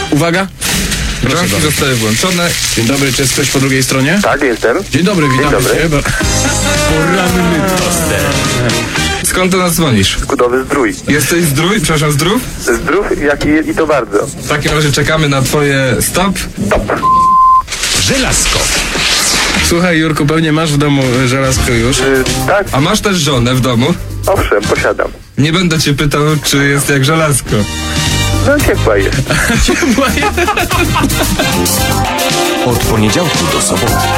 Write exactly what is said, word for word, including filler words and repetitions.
Uwaga. Bramki zostały włączone. Dzień dobry, czy jest ktoś po drugiej stronie? Tak, jestem. Dzień dobry, witam dobry. cię. Poranny toster. Skąd do nas dzwonisz? Kudowy Zdrój. Jesteś zdrój? Przepraszam, zdrów? Zdrów, jak i, i to bardzo. W takim razie czekamy na twoje stop. Żelazko. Słuchaj, Jurku, pewnie masz w domu żelazko już. Y, tak, A masz też żonę w domu? owszem, posiadam. Nie będę cię pytał, czy jest jak żelazko. No ciepła jest. Ciepła. Od poniedziałku do soboty.